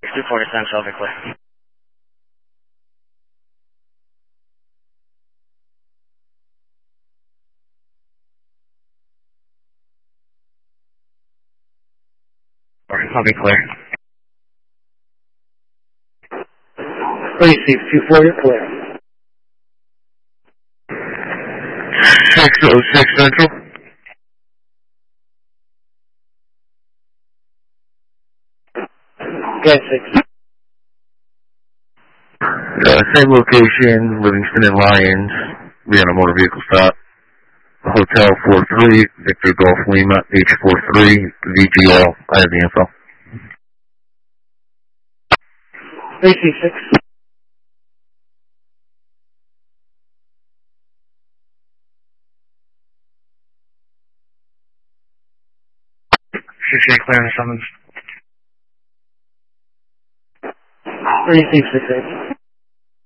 240 Central, be clear. I'll be clear. 3624, you're clear. 606 Central. Get 6. Same location, Livingston and Lyons. We had a motor vehicle stop. Hotel 43, Victor Golf Lima, H43, VGL. I have the info. 336. Clear on the summons. 3668.